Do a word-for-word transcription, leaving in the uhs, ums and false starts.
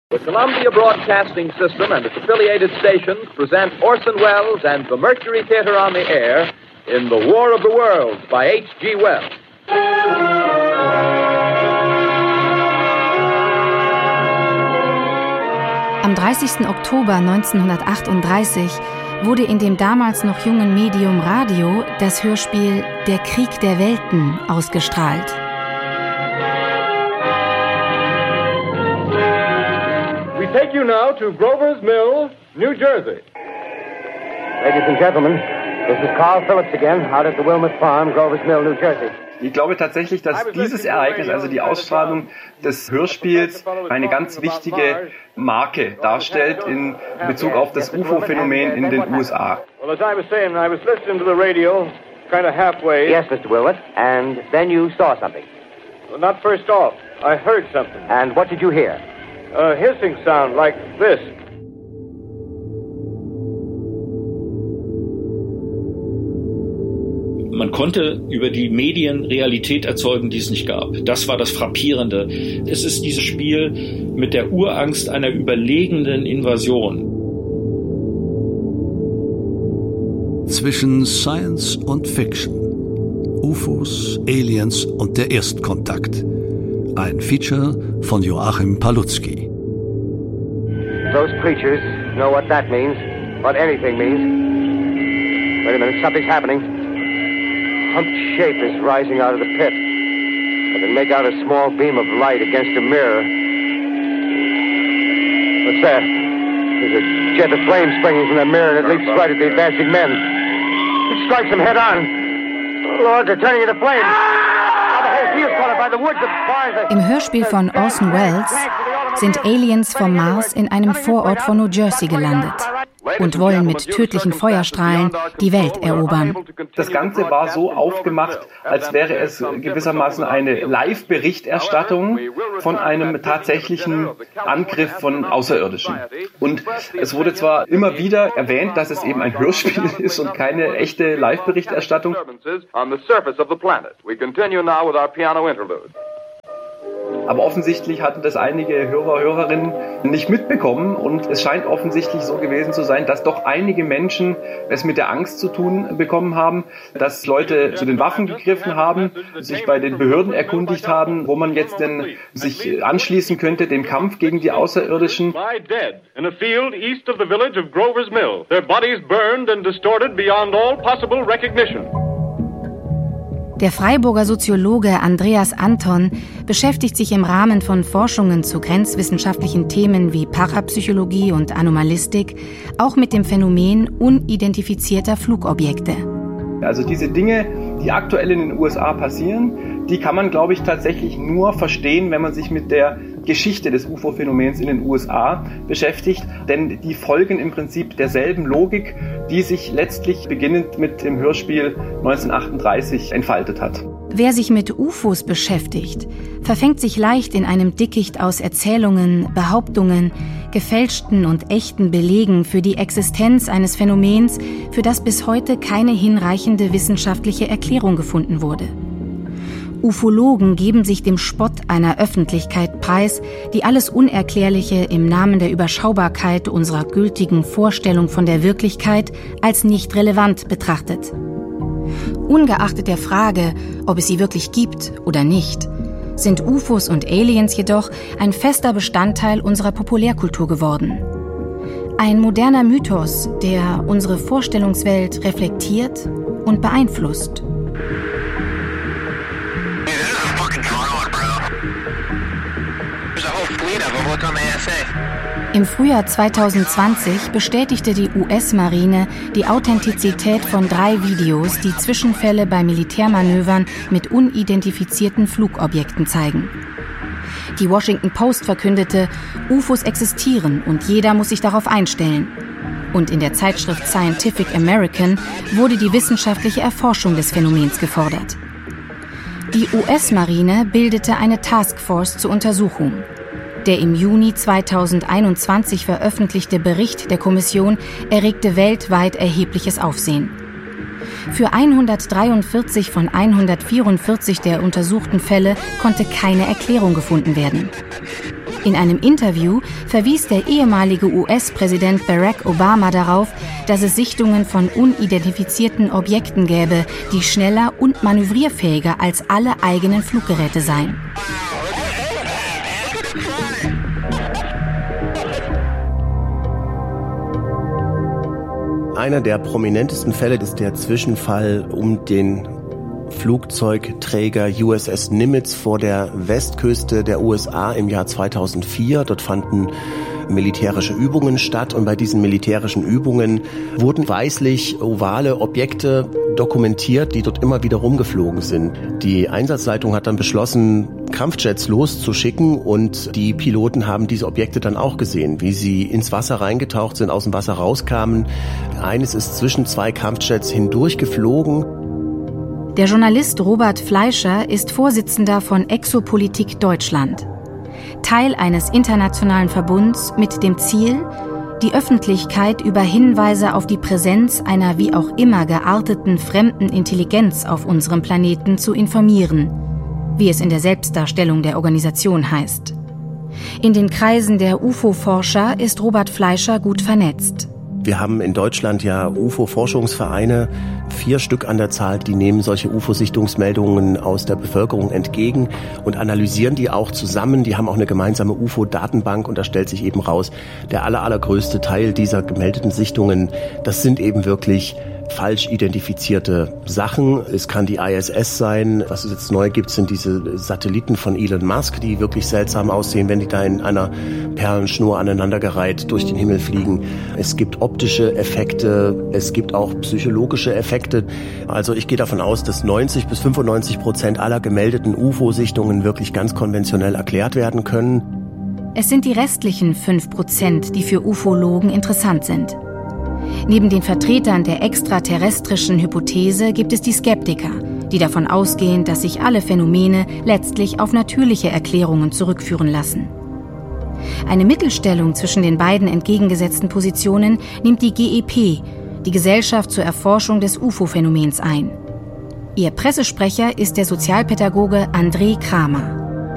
The Columbia Broadcasting System and its affiliated stations present Orson Welles and the Mercury Theater on the Air in The War of the Worlds by H G Wells. Am dreißigsten Oktober neunzehnhundertachtunddreißig wurde in dem damals noch jungen Medium Radio das Hörspiel Der Krieg der Welten ausgestrahlt. We take you now to Grover's Mill, New Jersey. Ladies and gentlemen, this is Carl Phillips again, out at the Wilmot Farm, Grover's Mill, New Jersey. Ich glaube tatsächlich, dass dieses Ereignis, also die Ausstrahlung des Hörspiels, eine ganz wichtige Marke darstellt in Bezug auf das U F O-Phänomen in den U S A. Well, as I was saying, I was listening to the radio, kind of halfway. Yes, Mister Wilmot, and then you saw something. Well, not first off. I heard something. And what did you hear? A hissing sound like this. Man konnte über die Medien Realität erzeugen, die es nicht gab. Das war das Frappierende. Es ist dieses Spiel mit der Urangst einer überlegenen Invasion. Zwischen Science und Fiction. U F Os, Aliens und der Erstkontakt. Ein Feature von Joachim Palutzky. Those preachers know what that means, what anything means. Wait a minute, something's happening. Humped shape is rising out of the pit. I can make out a small beam of light against a mirror. What's that? There's a jet of flame springing from the mirror and it leaps right at the advancing men. It strikes them head on. Lord, they're turning into flames. Im Hörspiel von Orson Welles sind Aliens vom Mars in einem Vorort von New Jersey gelandet und wollen mit tödlichen Feuerstrahlen die Welt erobern. Das Ganze war so aufgemacht, als wäre es gewissermaßen eine Live-Berichterstattung von einem tatsächlichen Angriff von Außerirdischen. Und es wurde zwar immer wieder erwähnt, dass es eben ein Hörspiel ist und keine echte Live-Berichterstattung. Aber offensichtlich hatten das einige Hörer, Hörerinnen nicht mitbekommen und es scheint offensichtlich so gewesen zu sein, dass doch einige Menschen es mit der Angst zu tun bekommen haben, dass Leute zu den Waffen gegriffen haben, sich bei den Behörden erkundigt haben, wo man jetzt denn sich anschließen könnte, dem Kampf gegen die Außerirdischen. Der Freiburger Soziologe Andreas Anton beschäftigt sich im Rahmen von Forschungen zu grenzwissenschaftlichen Themen wie Parapsychologie und Anomalistik auch mit dem Phänomen unidentifizierter Flugobjekte. Also diese Dinge, die aktuell in den U S A passieren, die kann man, glaube ich, tatsächlich nur verstehen, wenn man sich mit der Geschichte des U F O-Phänomens in den U S A beschäftigt, denn die folgen im Prinzip derselben Logik, die sich letztlich beginnend mit dem Hörspiel neunzehnhundertachtunddreißig entfaltet hat. Wer sich mit U F Os beschäftigt, verfängt sich leicht in einem Dickicht aus Erzählungen, Behauptungen, gefälschten und echten Belegen für die Existenz eines Phänomens, für das bis heute keine hinreichende wissenschaftliche Erklärung gefunden wurde. Ufologen geben sich dem Spott einer Öffentlichkeit preis, die alles Unerklärliche im Namen der Überschaubarkeit unserer gültigen Vorstellung von der Wirklichkeit als nicht relevant betrachtet. Ungeachtet der Frage, ob es sie wirklich gibt oder nicht, sind U F Os und Aliens jedoch ein fester Bestandteil unserer Populärkultur geworden. Ein moderner Mythos, der unsere Vorstellungswelt reflektiert und beeinflusst. Im Frühjahr zweitausendzwanzig bestätigte die U S-Marine die Authentizität von drei Videos, die Zwischenfälle bei Militärmanövern mit unidentifizierten Flugobjekten zeigen. Die Washington Post verkündete, U F Os existieren und jeder muss sich darauf einstellen. Und in der Zeitschrift Scientific American wurde die wissenschaftliche Erforschung des Phänomens gefordert. Die U S-Marine bildete eine Taskforce zur Untersuchung. Der im Juni zweitausendeinundzwanzig veröffentlichte Bericht der Kommission erregte weltweit erhebliches Aufsehen. Für hundertdreiundvierzig von hundertvierundvierzig der untersuchten Fälle konnte keine Erklärung gefunden werden. In einem Interview verwies der ehemalige U S-Präsident Barack Obama darauf, dass es Sichtungen von unidentifizierten Objekten gäbe, die schneller und manövrierfähiger als alle eigenen Fluggeräte seien. Einer der prominentesten Fälle ist der Zwischenfall um den Flugzeugträger U S S Nimitz vor der Westküste der U S A im Jahr zweitausendvier. Dort fanden militärische Übungen statt und bei diesen militärischen Übungen wurden weißlich ovale Objekte dokumentiert, die dort immer wieder rumgeflogen sind. Die Einsatzleitung hat dann beschlossen, Kampfjets loszuschicken und die Piloten haben diese Objekte dann auch gesehen, wie sie ins Wasser reingetaucht sind, aus dem Wasser rauskamen. Eines ist zwischen zwei Kampfjets hindurch geflogen. Der Journalist Robert Fleischer ist Vorsitzender von Exopolitik Deutschland. Teil eines internationalen Verbunds mit dem Ziel, die Öffentlichkeit über Hinweise auf die Präsenz einer wie auch immer gearteten fremden Intelligenz auf unserem Planeten zu informieren, wie es in der Selbstdarstellung der Organisation heißt. In den Kreisen der U F O-Forscher ist Robert Fleischer gut vernetzt. Wir haben in Deutschland ja U F O-Forschungsvereine, vier Stück an der Zahl, die nehmen solche U F O-Sichtungsmeldungen aus der Bevölkerung entgegen und analysieren die auch zusammen. Die haben auch eine gemeinsame U F O-Datenbank und da stellt sich eben raus, der aller, allergrößte Teil dieser gemeldeten Sichtungen, das sind eben wirklich falsch identifizierte Sachen. Es kann die I S S sein. Was es jetzt neu gibt, sind diese Satelliten von Elon Musk, die wirklich seltsam aussehen, wenn die da in einer Perlenschnur aneinandergereiht durch den Himmel fliegen. Es gibt optische Effekte, es gibt auch psychologische Effekte. Also ich gehe davon aus, dass neunzig bis fünfundneunzig Prozent aller gemeldeten U F O-Sichtungen wirklich ganz konventionell erklärt werden können. Es sind die restlichen fünf Prozent, die für Ufologen interessant sind. Neben den Vertretern der extraterrestrischen Hypothese gibt es die Skeptiker, die davon ausgehen, dass sich alle Phänomene letztlich auf natürliche Erklärungen zurückführen lassen. Eine Mittelstellung zwischen den beiden entgegengesetzten Positionen nimmt die G E P, die Gesellschaft zur Erforschung des U F O-Phänomens, ein. Ihr Pressesprecher ist der Sozialpädagoge André Kramer.